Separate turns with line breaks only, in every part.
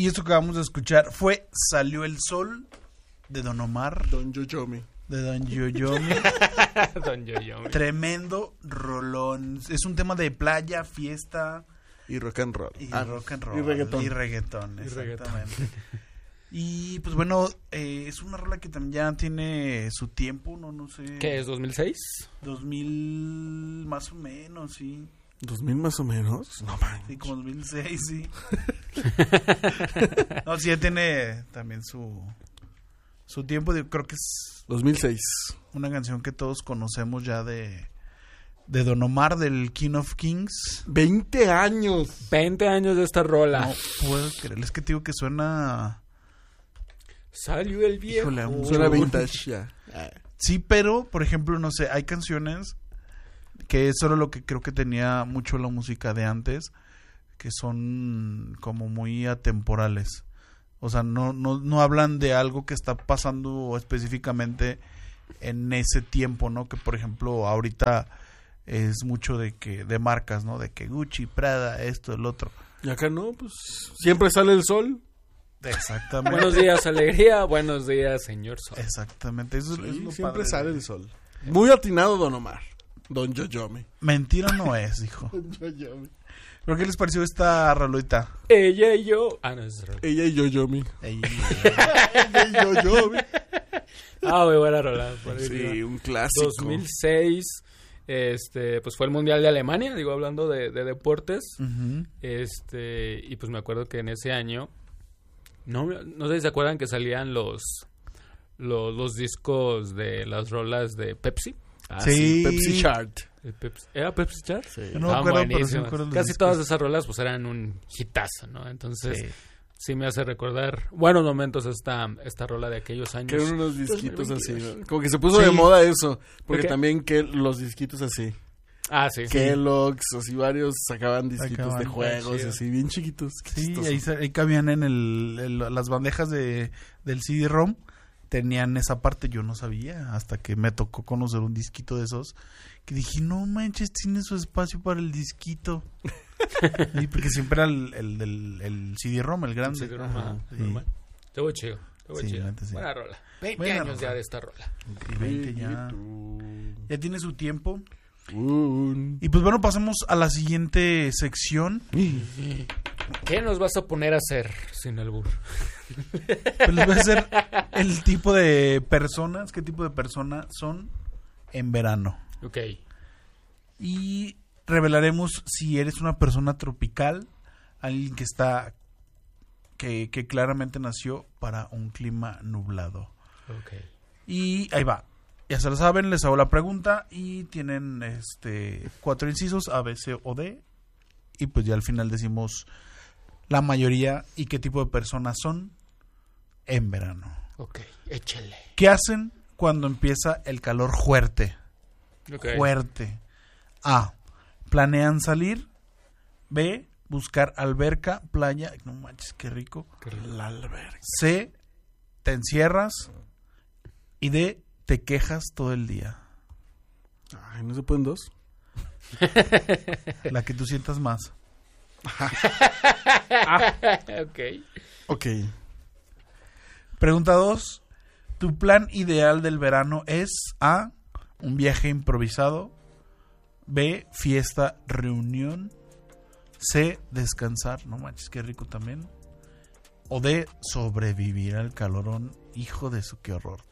Y esto que vamos a escuchar fue Salió el Sol de Don Omar.
Don Yoyomi.
De Don Yoyomi.
Don Yoyomi.
Tremendo rolón. Es un tema de playa, fiesta.
Y rock and roll.
Y rock and roll.
Y reggaetón.
Y reggaetón, exactamente. Y pues bueno, es una rola que también ya tiene su tiempo, no sé.
¿Qué es, 2006?
2000 más o menos, sí.
¿2000 más o menos? No manches.
Sí, como 2006, sí. No, sí, ya tiene también su tiempo. Creo que es
2006.
una canción que todos conocemos ya de Don Omar, del King of Kings.
20 años.
20 años de esta rola.
No puedo creer, es que te digo que suena...
Salió el viejo.
Híjole,
Suena vintage ya.
Sí, pero, por ejemplo, no sé, hay canciones que es solo lo que creo que tenía mucho la música de antes, que son como muy atemporales. O sea, no hablan de algo que está pasando específicamente en ese tiempo, ¿no? Que, por ejemplo, ahorita es mucho de marcas, ¿no? De que Gucci, Prada, esto, el otro.
Y acá no, pues siempre sale el sol.
Exactamente.
Buenos días, alegría. Buenos días, señor Sol.
Exactamente. Eso
Sí,
es lo
siempre
padre
sale
de-
el sol. Muy atinado Don Omar. Don Yoyomi.
Mentira no es, hijo.
Don Yoyomi.
¿Pero qué les pareció esta rolita?
Ella y yo. Ah, no, es rola.
Ella y Yoyomi.
Ey,
Ella y Yoyomi.
Ah, muy buena rola.
Sí, un clásico.
2006. Pues fue el Mundial de Alemania, digo, hablando de deportes.
ujú.
Y pues me acuerdo que en ese año, no sé si se acuerdan que salían los discos de las rolas de Pepsi.
Sí.
Pepsi Chart.
¿Era Pepsi Chart?
Sí.
Yo no me acuerdo, pero sí me acuerdo de los
Casi
discos.
todas esas rolas pues eran un hitazo, ¿no? Entonces
Sí.
sí me hace recordar buenos momentos esta rola de aquellos años.
Que eran unos disquitos así,
2022.
¿no? Como que se puso
Sí.
de moda eso. Porque
¿De qué?
también que los disquitos así.
Ah, sí.
Kellogg's, así varios sacaban disquitos
Sacaban,
de juegos,
chido.
así bien chiquitos. Qué
Sí,
chistoso.
ahí cabían en las bandejas del CD-ROM. Tenían esa parte, yo no sabía, hasta que me tocó conocer un disquito de esos, que dije, no manches, tiene su espacio para el disquito. Sí, porque siempre era el CD-ROM, el grande.
Sí, normal,
Sí.
normal. Estuvo chido.
Sí,
chido.
neta, sí.
Buena rola. 20
Buena
años
rola.
ya de esta rola.
Y 20 ya tiene su tiempo.
Un-
Y pues bueno, pasamos a la siguiente sección.
¿Qué nos vas a poner a hacer sin albur?
Pues les voy a hacer el tipo de personas, qué tipo de personas son en verano.
Ok.
Y revelaremos si eres una persona tropical, alguien que claramente nació para un clima nublado.
Ok.
Y ahí va. Ya se lo saben, les hago la pregunta y tienen 4 incisos, A, B, C o D. Y pues ya al final decimos la mayoría y qué tipo de personas son en verano.
Ok. Échale.
¿Qué hacen cuando empieza el calor fuerte?
Ok.
Fuerte. A. Planean salir. B. Buscar alberca, playa. No manches, qué rico.
La alberca.
C. Te encierras. Y D. Te quejas todo el día.
Ay, ¿no se pueden dos?
La que tú sientas más.
Ok.
Ok.
Pregunta 2. ¿Tu plan ideal del verano es A. Un viaje improvisado? B. Fiesta, reunión. C. Descansar. No manches, qué rico también. O D. Sobrevivir al calorón. Hijo de su, qué horror.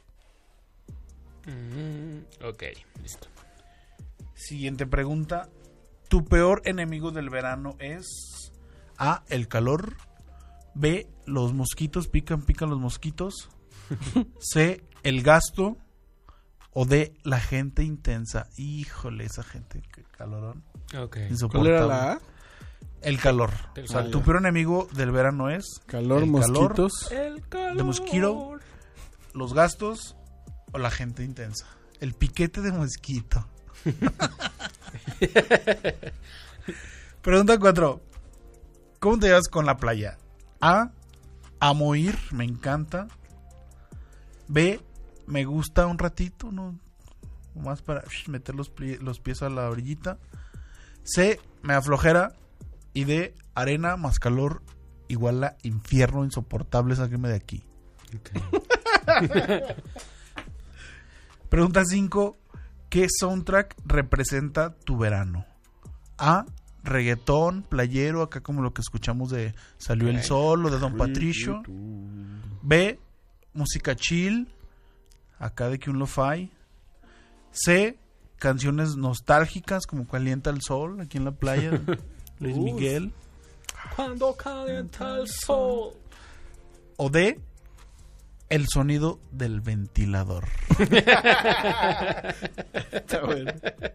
Ok, listo.
Siguiente pregunta. ¿Tu peor enemigo del verano es A. El calor? B. Los mosquitos, pican los mosquitos. C. El gasto. O D. La gente intensa. Híjole, esa gente, qué calorón.
Ok.
¿Cuál
Insoportable.
era la A?
El calor.
El
O sea,
calor.
tu peor enemigo del verano es
Calor,
el
mosquitos.
El calor.
de mosquito, los gastos o la gente intensa. El piquete de mosquito. Pregunta 4. ¿Cómo te llevas con la playa? A. Amo ir, me encanta. B. Me gusta un ratito, ¿no? Más para meter los pies a la orillita. C. Me aflojera. Y D. Arena más calor igual a infierno insoportable, sáquenme de aquí.
Okay.
Pregunta 5. ¿Qué soundtrack representa tu verano? A. Reggaetón, playero, acá como lo que escuchamos de Salió el Sol o de Don Patricio. B. Música chill, acá de que un lo-fi. C. Canciones nostálgicas como Calienta el Sol, aquí en la playa, Luis Miguel.
Cuando calienta el sol.
O D. El sonido del ventilador.
Está bueno.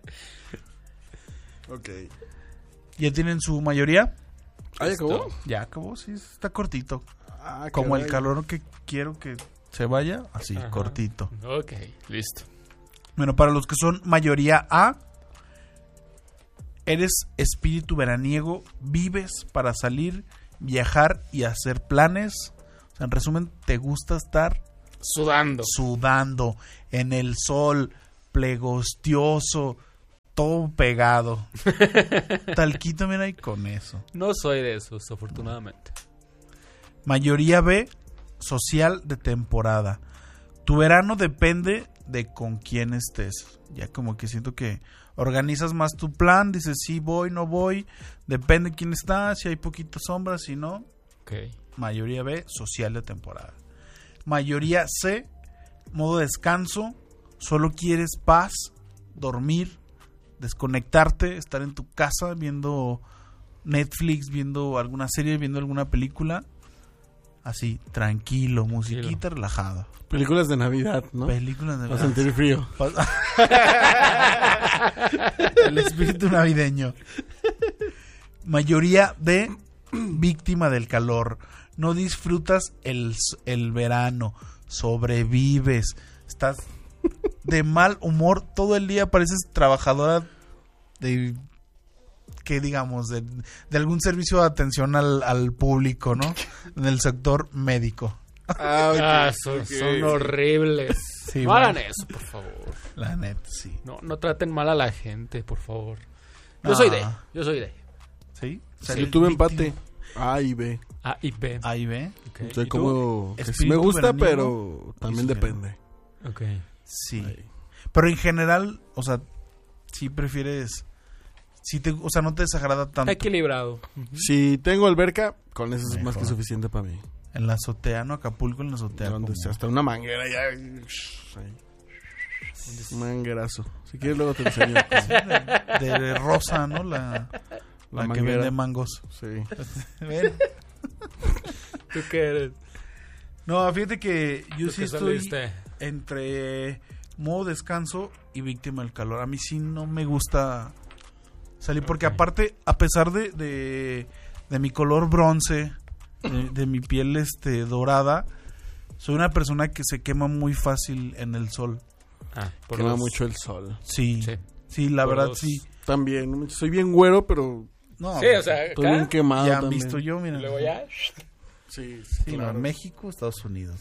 Ok.
¿Ya tienen su mayoría?
¿Ah, ya acabó?
Ya acabó, sí, está cortito.
Ah,
Como el
caray.
calor que quiero que se vaya, así,
Ajá.
cortito.
Ok, listo.
Bueno, para los que son mayoría A, eres espíritu veraniego, vives para salir, viajar y hacer planes. O sea, en resumen, te gusta estar sudando en el sol, plegostioso, todo pegado. Talquito también hay con eso.
No soy de esos, afortunadamente.
Mayoría B, social de temporada. Tu verano depende de con quién estés. Ya como que siento que organizas más tu plan, dices sí voy, no voy, depende de quién está, si hay poquita sombra, si no.
Ok.
Mayoría B, social de temporada. Mayoría C, modo descanso, solo quieres paz, dormir, desconectarte, estar en tu casa viendo Netflix, viendo alguna serie, viendo alguna película. Así, tranquilo, musiquita relajada.
Películas de Navidad, ¿no?
Películas de
Para sentir frío.
El espíritu navideño. Mayoría de víctima del calor. No disfrutas el verano. Sobrevives. Estás de mal humor todo el día. Pareces trabajadora de... que digamos, de algún servicio de atención al público, ¿no? En el sector médico.
Son horribles.
Sí,
no
bueno.
hagan eso, por favor.
La neta, sí.
No traten mal a la gente, por favor. Yo
No.
soy de.
¿Sí?
Yo tuve empate. A y B.
A y B.
A y B.
Okay.
Soy
¿Y tú?
como... que sí
Espíritu
me gusta,
veraniego
pero también
y social.
depende.
Ok.
Sí.
Ahí.
Pero en general, o sea, sí prefieres... Sí te, o sea, no te desagrada tanto.
Equilibrado.
Si tengo alberca, con eso es más
Mejor.
que suficiente para mí.
En la azotea, ¿no? Acapulco en la azotea.
Donde
como-
sea, hasta una manguera ya. Ahí. Manguerazo. Si quieres luego te enseño.
de rosa, ¿no? La que
manguera.
vende mangos.
Sí.
¿Ven?
¿Tú qué eres?
No, fíjate que yo
¿Tú
sí
qué
estoy
saliste?
entre modo descanso y víctima del calor. A mí sí no me gusta salir porque
Ok.
aparte, a pesar de mi color bronce, de mi piel dorada, soy una persona que se quema muy fácil en el sol.
Por
Quema
los-
mucho el sol.
Sí,
Sí.
sí, la
Por
verdad
los-
sí.
También. Soy bien güero, pero
No,
Sí, o sea,
estoy bien
acá.
quemado
ya han
también.
visto yo, mira.
Y luego ya.
Sí,
Sí, no,
claro.
México, Estados Unidos.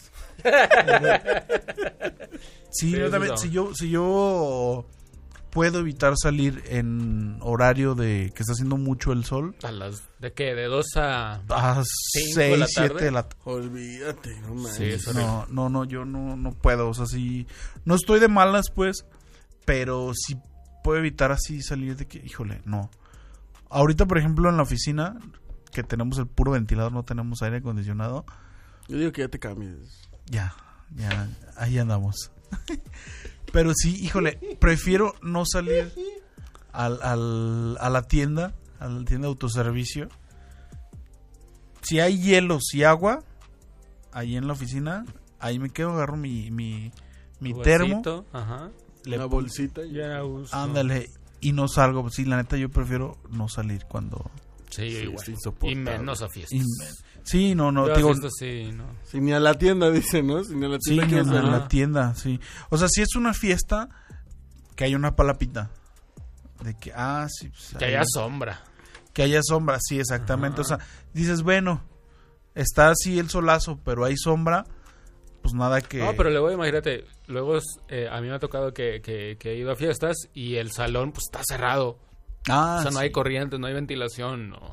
Sí,
Sí,
yo
eso
también,
no.
si yo puedo evitar salir en horario de que está haciendo mucho el sol,
¿A las de qué? ¿De 2 a...?
a
5 de la
6, 7
tarde.
de la tarde.
Olvídate, no manches.
Sí, eso
No, yo no puedo, o sea, sí, no estoy de malas, pues, pero sí puedo evitar así salir de que, híjole, no. Ahorita, por ejemplo, en la oficina, que tenemos el puro ventilador, no tenemos aire acondicionado,
Yo digo que ya te cambies.
ya, ahí andamos. Pero sí, híjole, prefiero no salir a la tienda de autoservicio. Si hay hielos y agua, ahí en la oficina, ahí me quedo, agarro mi
Tu
termo,
vasito, ajá.
le
Una
pongo-
bolsita y
Ya a gusto.
ándale, y no salgo. Sí, la neta, yo prefiero no salir cuando...
Sí,
Sí,
igual.
está insoportable.
Y menos a fiestas.
Sí, no,
Yo a
digo,
fiestas sí, no.
Si ni a la tienda, dice, ¿no? Si ni a la
sí,
tienda quieres
en
salir.
la tienda, sí. O sea, si es una fiesta, que haya una palapita. De que, sí. Pues,
Que
ahí-
haya sombra.
que haya sombra, sí, exactamente.
Ajá.
O sea, dices, bueno, está así el solazo, pero hay sombra, pues nada que...
No, pero luego imagínate, luego a mí me ha tocado que he ido a fiestas y el salón pues está cerrado. O sea, no
sí.
hay corriente, no hay ventilación, no.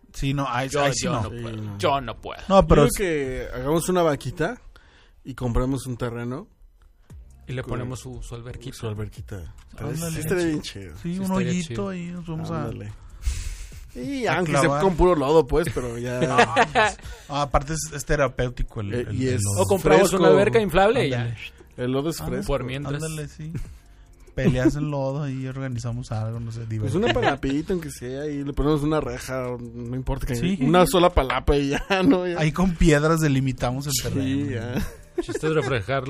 Sí, no, ahí
Yo,
sí
yo
no.
no
Sí,
puedo.
no.
Yo no puedo.
No, pero
Yo creo que hagamos una vaquita y compramos un terreno.
Y le ponemos su alberquita.
Su alberquita.
Ándale.
Sí, estaría bien chido.
sí,
sí
un
estaría
hoyito
chido.
ahí, nos vamos a...
Ándale. Y
a
aunque sea
clavar.
con puro lodo, pues, pero ya.
Ah, aparte es terapéutico el
Y es-
lodo.
O compramos
Fresco.
una alberca inflable y
Ándale.
ya.
El lodo es
Ah,
fresco.
Por mientras.
Ándale, sí. Peleas en lodo y organizamos algo, no sé,
Pues
divertido.
una palapita, aunque sea, y le ponemos una reja, no importa que
Sí.
una sola palapa y ya, ¿no? Ya.
Ahí con piedras delimitamos el
Sí,
terreno.
ya.
Chiste es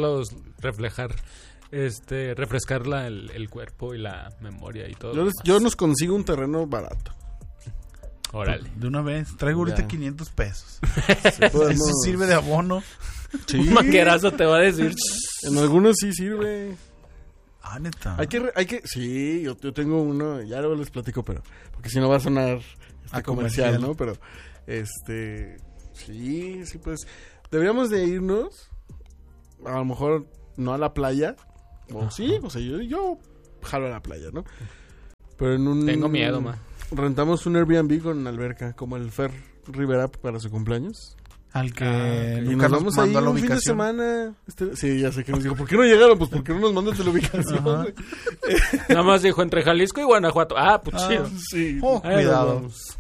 refrescar el cuerpo y la memoria y todo.
Yo nos consigo un terreno barato.
Órale.
De una vez, traigo ahorita
Ya.
500 pesos.
Sí, podemos-
Eso sirve de abono.
Sí.
Un maquerazo te va a decir.
En algunos sí sirve.
Ah, neta.
Sí, yo tengo uno, ya luego les platico, pero, porque si no va a sonar
A
comercial,
comercial.
¿no? Pero, sí, pues, deberíamos de irnos, a lo mejor no a la playa, o sí, o sea, yo jalo a la playa, ¿no? Pero en un...
Tengo miedo, ma.
Rentamos un Airbnb con alberca, como el Fer Rivera para su cumpleaños.
Al que
Y
nunca
nos vamos ahí
mandó la
un fin de
ubicación.
semana. Sí, ya sé que nos dijo, ¿por qué no llegaron? Pues, ¿por qué no nos mandaste la ubicación,
Ajá.
güey?
Nada más dijo entre Jalisco y Guanajuato. Ah, pues
Ah,
chido.
Sí.
Oh,
Ahí nos
cuidado.
vamos.